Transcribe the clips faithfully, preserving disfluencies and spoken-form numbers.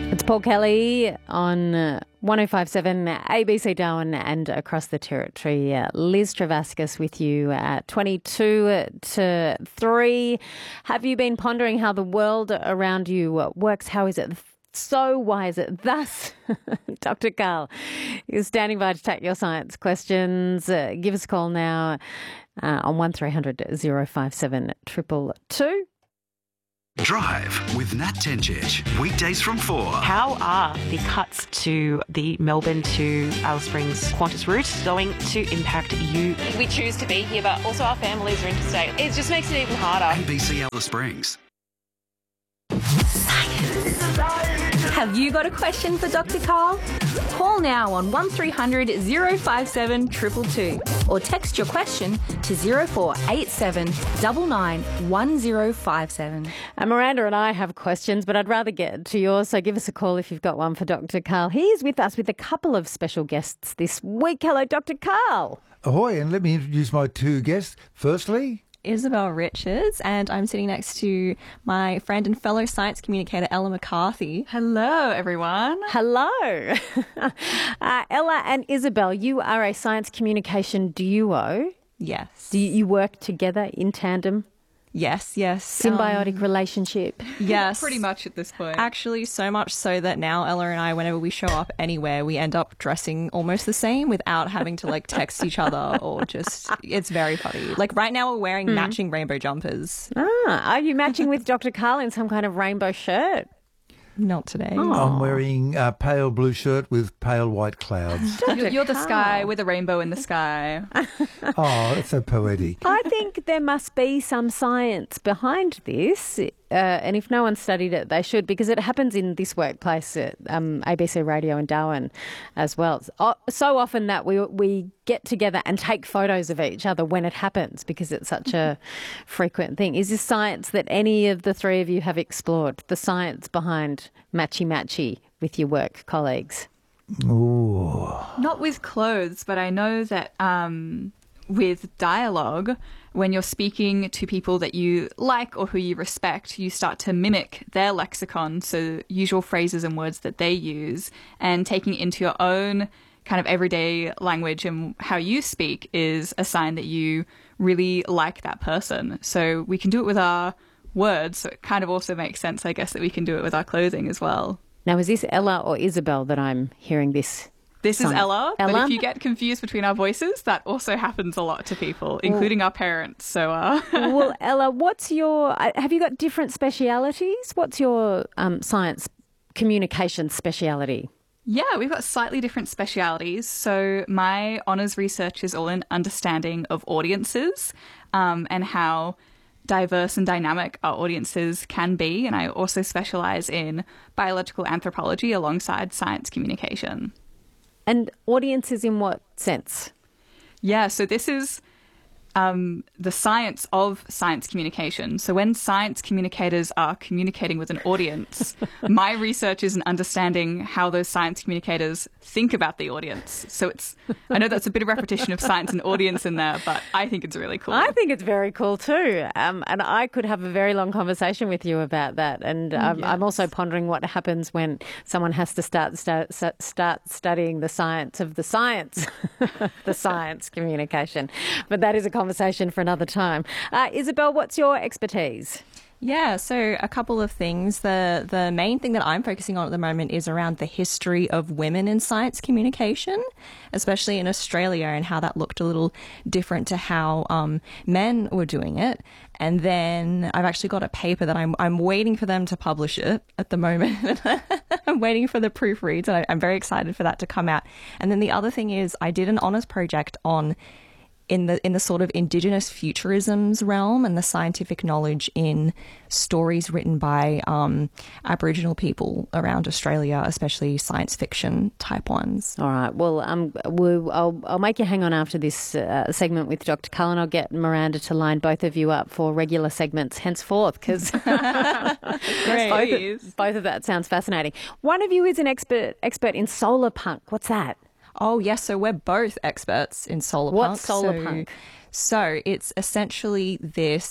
It's Paul Kelly on uh, one oh five point seven A B C Darwin and across the territory. Uh, Liz Travascus with you at twenty-two to three. Have you been pondering how the world around you works? How is it so? Why is it thus? Doctor Karl is standing by to take your science questions. Uh, give us a call now uh, on one three hundred oh five seven two two two. Drive with Nat Tencic, weekdays from four. How are the cuts to the Melbourne to Alice Springs Qantas route going to impact you? We choose to be here, but also our families are interstate. It just makes it even harder. A B C Alice Springs. Have you got a question for Doctor Karl? Call now on one three hundred oh five seven two two two or text your question to zero four eight seven nine nine one zero five seven. And Miranda and I have questions, but I'd rather get to yours, so give us a call if you've got one for Doctor Karl. He is with us with a couple of special guests this week. Hello, Doctor Karl. Ahoy, and let me introduce my two guests. Firstly, Isabel Richards, and I'm sitting next to my friend and fellow science communicator Ella McCarthy. Hello, everyone. Hello. uh, Ella and Isabel, you are a science communication duo. Yes. Do you, you work together in tandem? Yes, yes. Symbiotic um, relationship. Yes. Pretty much at this point. Actually, so much so that now Ella and I, whenever we show up anywhere, we end up dressing almost the same without having to like text each other or just, it's very funny. Like right now we're wearing mm. matching rainbow jumpers. Ah, are you matching with Doctor Karl in some kind of rainbow shirt? Not today. Oh. I'm wearing a pale blue shirt with pale white clouds. You're, you're the sky with a rainbow in the sky. Oh, that's so poetic. I think there must be some science behind this, uh, and if no one studied it, they should, because it happens in this workplace at um, A B C Radio in Darwin as well. So often that we we get together and take photos of each other when it happens, because it's such a frequent thing. Is this science that any of the three of you have explored, the science behind matchy-matchy with your work colleagues? Ooh. Not with clothes, but I know that um, with dialogue, when you're speaking to people that you like or who you respect, you start to mimic their lexicon, so usual phrases and words that they use, and taking it into your own kind of everyday language and how you speak is a sign that you really like that person. So we can do it with our words, so it kind of also makes sense, I guess, that we can do it with our clothing as well. Now, is this Ella or Isabel that I'm hearing this? This song? is Ella, Ella, but if you get confused between our voices, that also happens a lot to people, including our parents. So, uh... well, Ella, what's your? Have you got different specialities? What's your um, science communication speciality? Yeah, we've got slightly different specialities. So my honours research is all in understanding of audiences um, and how diverse and dynamic our audiences can be. And I also specialise in biological anthropology alongside science communication. And audiences in what sense? Yeah, so this is um, the science of science communication. So when science communicators are communicating with an audience, my research is in understanding how those science communicators think about the audience. So it's, I know that's a bit of repetition of science and audience in there, but I think it's really cool. I think it's very cool too. Um, and I could have a very long conversation with you about that. And um, yes. I'm also pondering what happens when someone has to start start, start studying the science of the science, the science communication. But that is a conversation for another time. Uh, Isabel, what's your expertise? Yeah, so a couple of things. The the main thing that I'm focusing on at the moment is around the history of women in science communication, especially in Australia, and how that looked a little different to how um, men were doing it. And then I've actually got a paper that I'm I'm waiting for them to publish it at the moment. I'm waiting for the proofreads, and I, I'm very excited for that to come out. And then the other thing is I did an honours project on in the in the sort of Indigenous futurisms realm and the scientific knowledge in stories written by um, Aboriginal people around Australia, especially science fiction type ones. All right. Well, um, we'll, I'll, I'll make you hang on after this uh, segment with Doctor Karl, and I'll get Miranda to line both of you up for regular segments henceforth, because both, both of that sounds fascinating. One of you is an expert expert in solar punk. What's that? Oh, yes. So we're both experts in solar punk. What's solar so, punk? So it's essentially this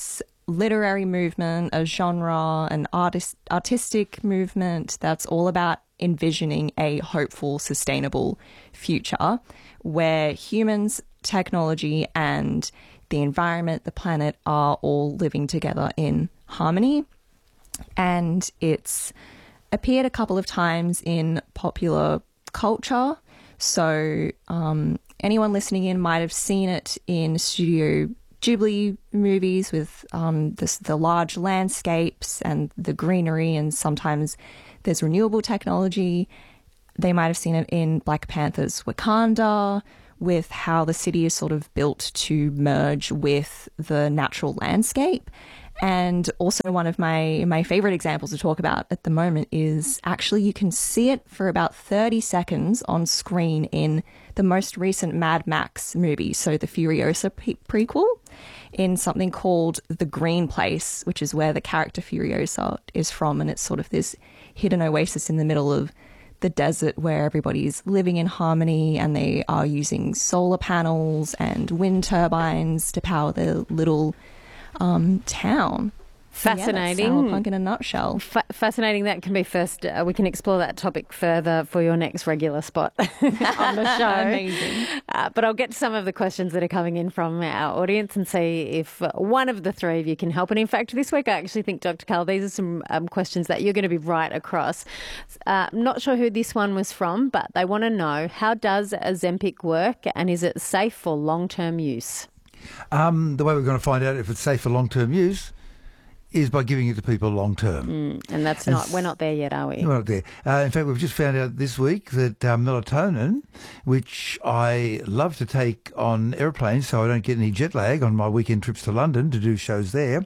literary movement, a genre, an artist, artistic movement that's all about envisioning a hopeful, sustainable future where humans, technology, and the environment, the planet, are all living together in harmony. And it's appeared a couple of times in popular culture. So um, anyone listening in might have seen it in Studio Ghibli movies with um, this, the large landscapes and the greenery, and sometimes there's renewable technology. They might have seen it in Black Panther's Wakanda, with how the city is sort of built to merge with the natural landscape. And also one of my, my favorite examples to talk about at the moment is actually you can see it for about thirty seconds on screen in the most recent Mad Max movie, so the Furiosa pre- prequel, in something called The Green Place, which is where the character Furiosa is from, and it's sort of this hidden oasis in the middle of the desert where everybody's living in harmony, and they are using solar panels and wind turbines to power their little um, town. Fascinating. So yeah, that's Cyberpunk in a nutshell. Fa- fascinating. That can be first. Uh, we can explore that topic further for your next regular spot on the show. Amazing. Uh, but I'll get to some of the questions that are coming in from our audience and see if one of the three of you can help. And in fact, this week I actually think, Doctor Karl, these are some um, questions that you're going to be right across. Uh, I'm not sure who this one was from, but they want to know, how does Ozempic work, and is it safe for long-term use? Um, the way we're going to find out if it's safe for long-term use is by giving it to people long term. Mm, and that's and not, we're not there yet, are we? We're not there. Uh, in fact, we've just found out this week that uh, melatonin, which I love to take on airplanes so I don't get any jet lag on my weekend trips to London to do shows there,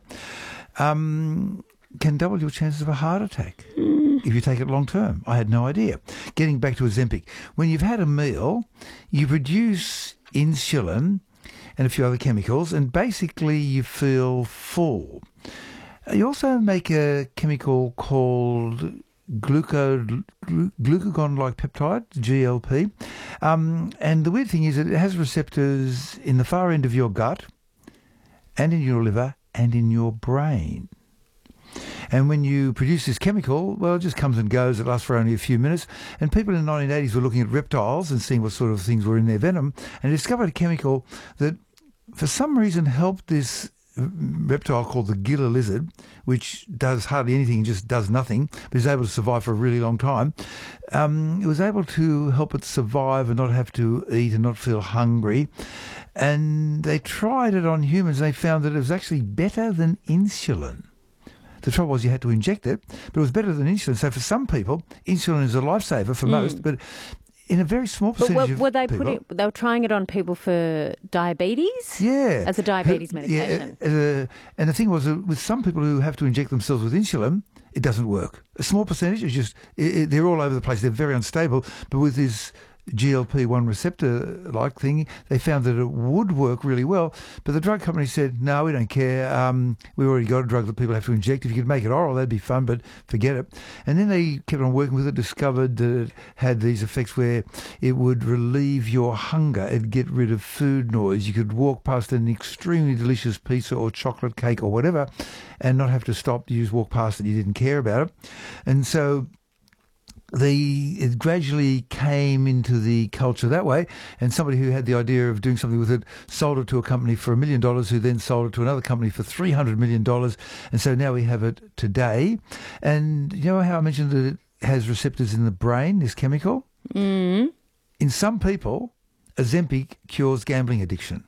um, can double your chances of a heart attack mm. if you take it long term. I had no idea. Getting back to Ozempic, when you've had a meal, you produce insulin and a few other chemicals, and basically you feel full. You also make a chemical called gluco, glu, glucagon-like peptide, G L P. Um, and the weird thing is that it has receptors in the far end of your gut and in your liver and in your brain. And when you produce this chemical, well, it just comes and goes. It lasts for only a few minutes. And people in the nineteen eighties were looking at reptiles and seeing what sort of things were in their venom, and discovered a chemical that, for some reason, helped this reptile called the Gila lizard, which does hardly anything, just does nothing, but is able to survive for a really long time. Um, it was able to help it survive and not have to eat and not feel hungry. And they tried it on humans, and they found that it was actually better than insulin. The trouble was you had to inject it, but it was better than insulin. So for some people, insulin is a lifesaver for mm. most, but in a very small percentage but were, of were they people, putting, they were trying it on people for diabetes? Yeah. As a diabetes medication. Yeah, uh, and the thing was, uh, with some people who have to inject themselves with insulin, it doesn't work. A small percentage is just, it, it, they're all over the place. They're very unstable. But with this G L P one receptor-like thing, they found that it would work really well. But the drug company said, no, we don't care. Um, we've already got a drug that people have to inject. If you could make it oral, that'd be fun, but forget it. And then they kept on working with it, discovered that it had these effects where it would relieve your hunger. It'd get rid of food noise. You could walk past an extremely delicious pizza or chocolate cake or whatever and not have to stop. You just walk past it. You didn't care about it. And so The, it gradually came into the culture that way, and somebody who had the idea of doing something with it sold it to a company for a million dollars, who then sold it to another company for three hundred million dollars, and so now we have it today. And you know how I mentioned that it has receptors in the brain, this chemical? Mm. In some people, Ozempic cures gambling addiction.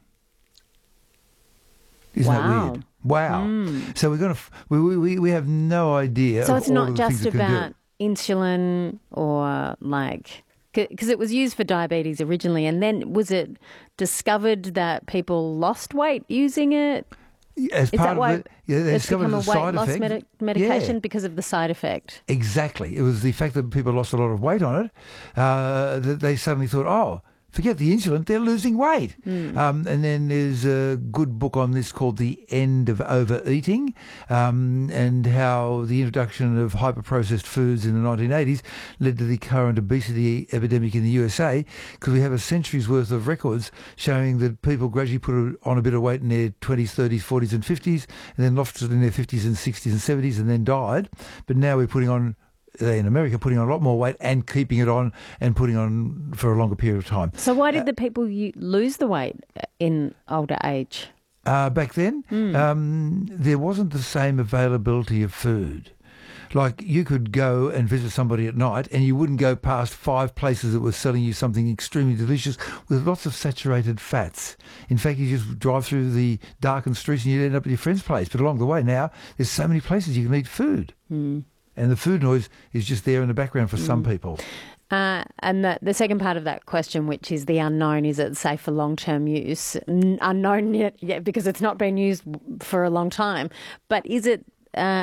Isn't wow. that weird? Wow. Mm. So we're going to, we, we, we have no idea. So of it's all not of the just things it can do. about insulin or like, because it was used for diabetes originally, and then was it discovered that people lost weight using it? As Is part that why of it, yeah, they it's discovered become a the weight side loss effect. medi- medication Yeah. because of the side effect? Exactly. It was the fact that people lost a lot of weight on it uh, that they suddenly thought, oh, forget the insulin, they're losing weight. Mm. Um, and then there's a good book on this called The End of Overeating, um, and how the introduction of hyper-processed foods in the nineteen eighties led to the current obesity epidemic in the U S A, because we have a century's worth of records showing that people gradually put on a bit of weight in their twenties, thirties, forties and fifties, and then lost it in their fifties and sixties and seventies and then died. But now we're putting on in America, putting on a lot more weight and keeping it on and putting on for a longer period of time. So why did uh, the people u- lose the weight in older age? Uh, back then, mm. um, there wasn't the same availability of food. Like, you could go and visit somebody at night and you wouldn't go past five places that were selling you something extremely delicious with lots of saturated fats. In fact, you just drive through the darkened streets and you'd end up at your friend's place. But along the way now, there's so many places you can eat food. Mm. And the food noise is just there in the background for mm. some people. Uh, and the, the second part of that question, which is the unknown, is it safe for long-term use? N- unknown yet, yet because it's not been used for a long time. But is it uh,